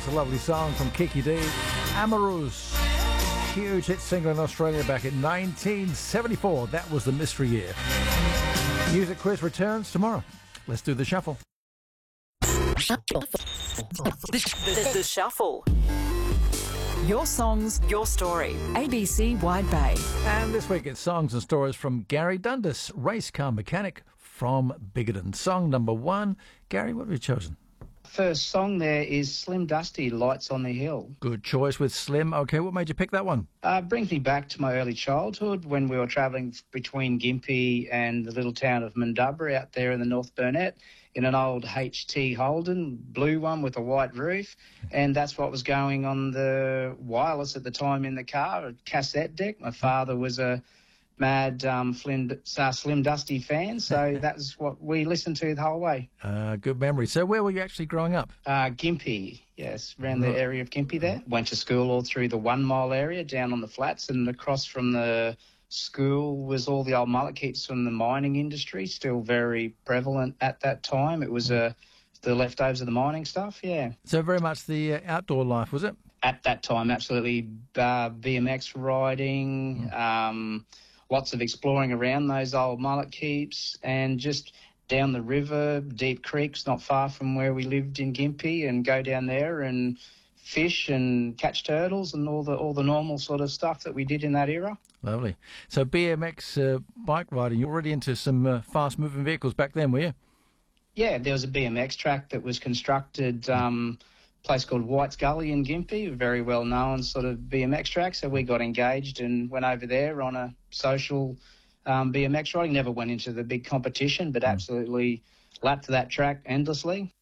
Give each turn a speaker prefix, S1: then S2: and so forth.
S1: course, a lovely song from Kiki D. Amorous. Huge hit single in Australia back in 1974. That was the mystery year. Music quiz returns tomorrow. Let's do the shuffle.
S2: The Shuffle. Your songs, your story. ABC Wide Bay.
S1: And this week it's songs and stories from Gary Dundas, race car mechanic from Bigoton. Song number 1. Gary, what have you chosen?
S3: First song there is Slim Dusty, Lights on the Hill.
S1: Good choice with Slim. Okay, what made you pick that one?
S3: Brings me back to my early childhood when we were travelling between Gympie and the little town of Mundubra out there in the North Burnett in an old HT Holden, blue one with a white roof. And that's what was going on the wireless at the time in the car, a cassette deck. My father was a mad Slim Dusty fan, so that's what we listened to the whole way.
S1: Good memory. So where were you actually growing up?
S3: Gympie, yes, around the area of Gympie there. Went to school all through the 1 mile area down on the flats, and across from the school was all the old mullet keeps from the mining industry, still very prevalent at that time. It was the leftovers of the mining stuff, yeah.
S1: So very much the outdoor life, was it?
S3: At that time, absolutely. BMX riding, lots of exploring around those old mullet keeps, and just down the river, deep creeks not far from where we lived in Gympie, and go down there and fish and catch turtles and all the normal sort of stuff that we did in that era.
S1: Lovely. So BMX bike riding, you were already into some fast-moving vehicles back then, were you?
S3: Yeah, there was a BMX track that was constructed, place called White's Gully in Gympie, a very well-known sort of BMX track. So we got engaged and went over there on a social BMX riding. Never went into the big competition, but absolutely lapped that track endlessly.